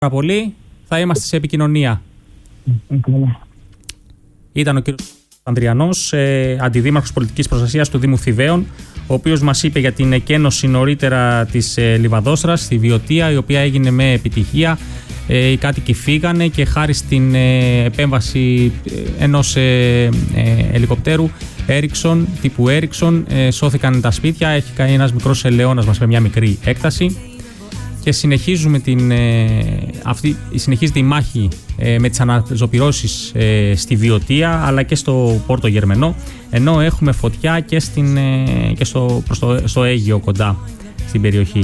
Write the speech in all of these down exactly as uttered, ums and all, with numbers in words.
πολύ. Θα είμαστε σε επικοινωνία. Okay. Ήταν ο κύριος Ανδριανός, ε, αντιδήμαρχος πολιτικής προστασίας του Δήμου Θηβαίων, ο οποίος μας είπε για την εκένωση νωρίτερα της ε, Λιβαδόστρας στη Βιωτία, η οποία έγινε με επιτυχία. Ε, οι κάτοικοι φύγανε και χάρη στην ε, επέμβαση ε, ενός ε, ε, ελικοπτέρου Ericsson, τύπου Ericsson, ε, σώθηκαν τα σπίτια. Έχει κάνει ένας μικρός ελαιώνας μας με μια μικρή έκταση. Και συνεχίζουμε την, ε, αυτή, συνεχίζεται η μάχη ε, με τις αναζωπυρώσεις ε, στη Βιωτία αλλά και στο Πόρτο Γερμενό, ενώ έχουμε φωτιά και, στην, ε, και στο, προς το, στο Αίγυο κοντά στην περιοχή.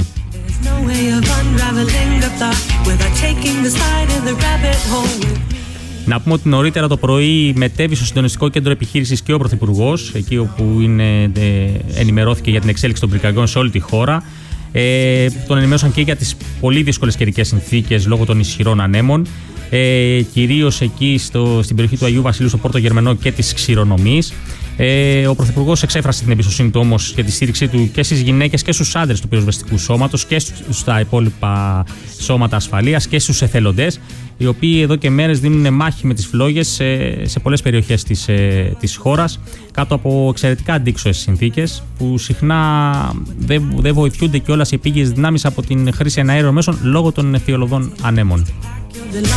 Να πούμε ότι νωρίτερα το πρωί μετέβη στο συντονιστικό κέντρο επιχείρησης και ο Πρωθυπουργός, εκεί όπου είναι, ε, ενημερώθηκε για την εξέλιξη των πυρκαγιών σε όλη τη χώρα. Ε, τον ενημέρωσαν και για τις πολύ δύσκολες καιρικές συνθήκες λόγω των ισχυρών ανέμων, ε, κυρίως εκεί στο, στην περιοχή του Αγίου Βασιλείου, στο Πόρτο Γερμενό και της Ξηρονομής. Ε, ο Πρωθυπουργός εξέφρασε την εμπιστοσύνη του όμως και τη στήριξή του και στις γυναίκες και στους άντρες του πυροσβεστικού σώματος και στα υπόλοιπα σώματα ασφαλείας και στους εθελοντές, οι οποίοι εδώ και μέρες δίνουν μάχη με τις φλόγες σε, σε πολλές περιοχές της, ε, της χώρας, κάτω από εξαιρετικά αντίξωες συνθήκες, που συχνά δεν, δεν βοηθούνται κιόλας οι επίγειες δυνάμεις από την χρήση εναέριων μέσων λόγω των αιτιολογών ανέμων.